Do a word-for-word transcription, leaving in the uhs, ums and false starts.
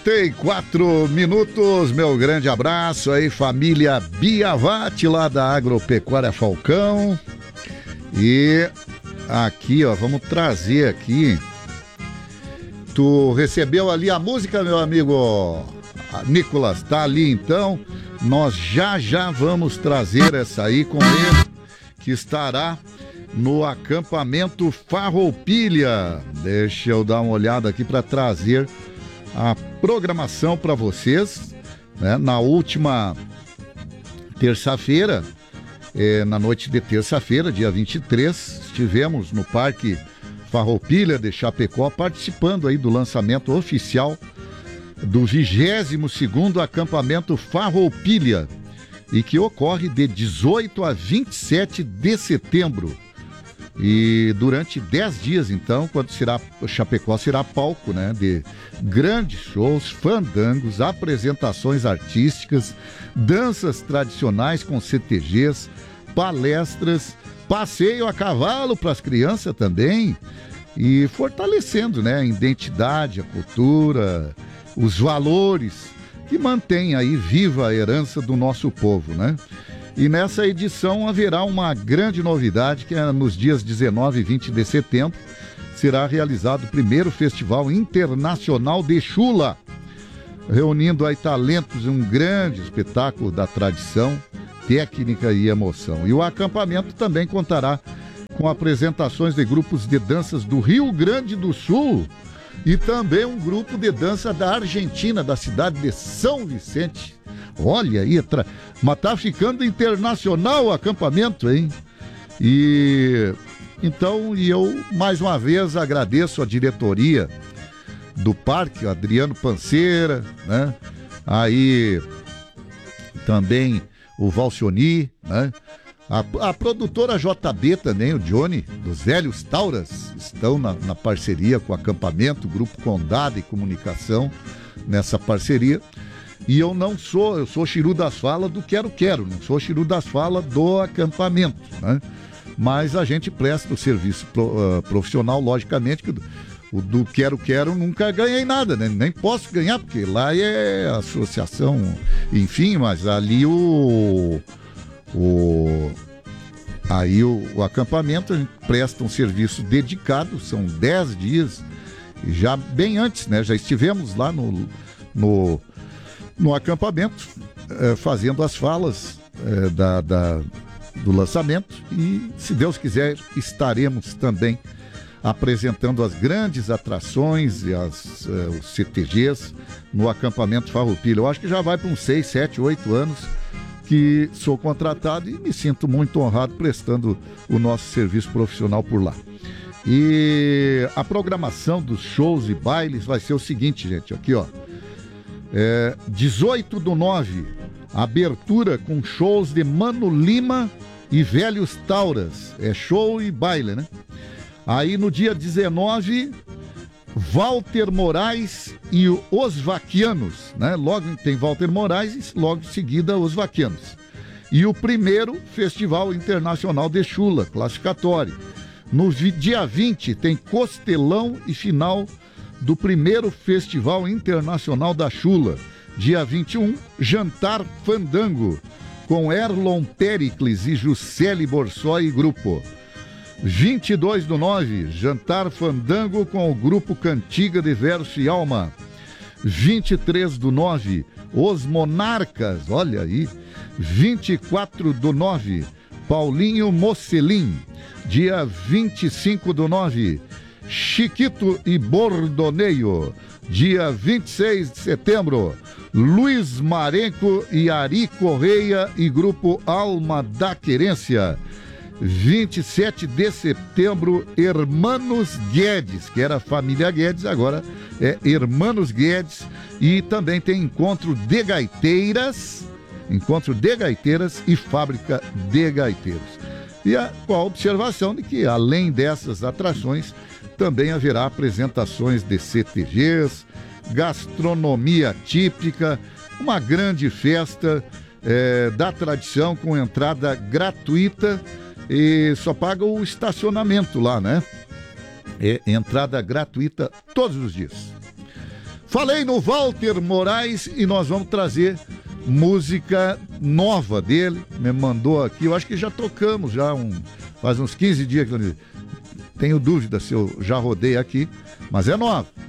trinta e quatro minutos, meu grande abraço aí, família Biavati lá da Agropecuária Falcão. E aqui, ó, vamos trazer aqui. Tu recebeu ali a música, meu amigo Nicolas? Tá ali então. Nós já já vamos trazer essa aí com ele, que estará no acampamento Farroupilha. Deixa eu dar uma olhada aqui para trazer a programação para vocês, né? Na última terça-feira, é, na noite de terça-feira, dia vinte e três, estivemos no Parque Farroupilha de Chapecó, participando aí do lançamento oficial do vigésimo segundo acampamento Farroupilha, e que ocorre de dezoito a vinte e sete de setembro. E durante dez dias, então, quando será, Chapecó será palco, né, de grandes shows, fandangos, apresentações artísticas, danças tradicionais com C T Gs, palestras, passeio a cavalo para as crianças também, e fortalecendo, né, a identidade, a cultura, os valores que mantém aí viva a herança do nosso povo, né? E nessa edição haverá uma grande novidade, que é nos dias dezenove e vinte de setembro, será realizado o primeiro Festival Internacional de Chula, reunindo aí talentos, um grande espetáculo da tradição, técnica e emoção. E o acampamento também contará com apresentações de grupos de danças do Rio Grande do Sul e também um grupo de dança da Argentina, da cidade de São Vicente. Olha aí, tra... mas tá ficando internacional o acampamento, hein? E então, e eu mais uma vez agradeço a diretoria do parque, Adriano Panceira, né? Aí também o Valcioni, né? A, a produtora J B também, o Johnny, dos Velhos Tauras, estão na, na parceria com o acampamento, o Grupo Condado e Comunicação, nessa parceria. E eu não sou, eu sou Chiru das Falas do Quero Quero, não sou Chiru das Falas do acampamento, né? Mas a gente presta o serviço pro, uh, profissional, logicamente, que o do Quero Quero nunca ganhei nada, né? Nem posso ganhar, porque lá é associação, enfim, mas ali o... o aí o, o acampamento, a gente presta um serviço dedicado, são dez dias, já bem antes, né? Já estivemos lá no... no no acampamento, eh, fazendo as falas eh, da, da, do lançamento, e, se Deus quiser, estaremos também apresentando as grandes atrações e as, eh, os C T Gs no acampamento Farroupilha. Eu acho que já vai para uns seis, sete, oito anos que sou contratado e me sinto muito honrado prestando o nosso serviço profissional por lá. E a programação dos shows e bailes vai ser o seguinte, gente, aqui ó. É, dezoito do nove, abertura com shows de Mano Lima e Velhos Tauras. É show e baile, né? Aí no dia dezenove, Walter Moraes e Os Vaquianos, né? Logo tem Walter Moraes e logo em seguida Os Vaquianos. E o primeiro Festival Internacional de Chula, classificatório. No dia vinte tem Costelão e final do primeiro Festival Internacional da Chula. Dia vinte e um, Jantar Fandango, com Erlon Pericles e Juscelie Borsoi e grupo. vinte e dois do nove, Jantar Fandango com o grupo Cantiga de Verso e Alma. vinte e três do nove, Os Monarcas, olha aí. vinte e quatro do nove, Paulinho Mocelin. Dia vinte e cinco do nove, Chiquito e Bordoneio. Dia vinte e seis de setembro, Luiz Marenco e Ari Correia e grupo Alma da Querência. vinte e sete de setembro, Hermanos Guedes, que era a família Guedes, agora é Hermanos Guedes. E também tem encontro de gaiteiras, encontro de gaiteiras e fábrica de gaiteiros. E a, com a observação de que, além dessas atrações, também haverá apresentações de C T Gs, gastronomia típica, uma grande festa é, da tradição com entrada gratuita e só paga o estacionamento lá, né? É entrada gratuita todos os dias. Falei no Walter Moraes e nós vamos trazer música nova dele. Me mandou aqui, eu acho que já tocamos, já um, faz uns quinze dias que eu tenho dúvida se eu já rodei aqui, mas é nova.